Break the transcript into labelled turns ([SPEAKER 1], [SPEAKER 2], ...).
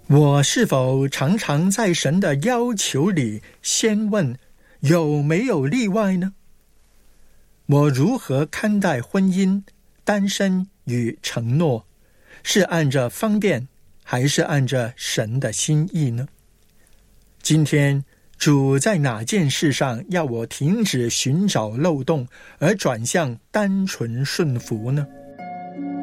[SPEAKER 1] 我是否常常在神的要求里先问有没有例外呢？我如何看待婚姻、单身与承诺？是按着方便，还是按着神的心意呢？今天主在哪件事上要我停止寻找漏洞，而转向单纯顺服呢？